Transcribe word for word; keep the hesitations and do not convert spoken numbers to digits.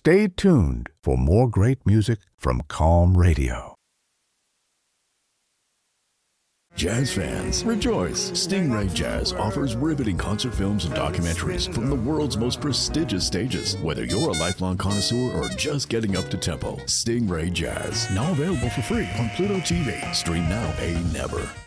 Stay tuned for more great music from Calm Radio. Jazz fans, rejoice! Stingray Jazz offers riveting concert films and documentaries from the world's most prestigious stages. Whether you're a lifelong connoisseur or just getting up to tempo, Stingray Jazz, now available for free on Pluto T V. Stream now, pay never.